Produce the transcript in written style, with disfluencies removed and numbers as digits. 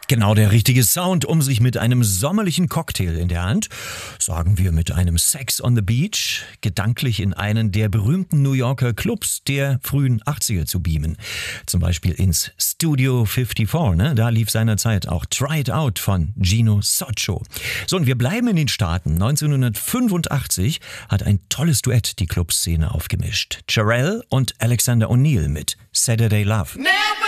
Genau der richtige Sound, um sich mit einem sommerlichen Cocktail in der Hand, sagen wir mit einem Sex on the Beach, gedanklich in einen der berühmten New Yorker Clubs der frühen 80er zu beamen. Zum Beispiel ins Studio 54, ne? Da lief seinerzeit auch Try It Out von Gino Soccio. So, und wir bleiben in den Staaten. 1985 hat ein tolles Duett die Clubszene aufgemischt. Cherrelle und Alexander O'Neal mit Saturday Love.